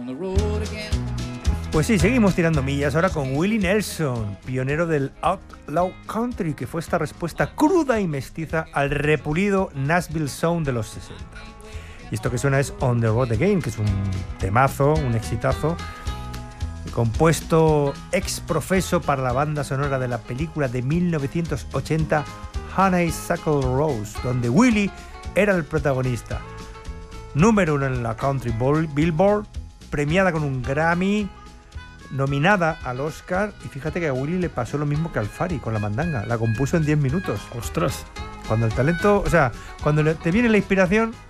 Pues sí, seguimos tirando millas ahora con Willie Nelson, pionero del Outlaw Country, que fue esta respuesta cruda y mestiza al repulido Nashville Sound de los 60. Y esto que suena es On the Road Again, que es un temazo, un exitazo, compuesto ex profeso para la banda sonora de la película de 1980 Honeysuckle Rose, donde Willie era el protagonista. Número 1 en la Country Billboard, premiada con un Grammy, nominada al Oscar, y fíjate que a Willie le pasó lo mismo que al Fari con la mandanga, la compuso en 10 minutos. ¡Ostras! Cuando el talento, o sea, cuando te viene la inspiración,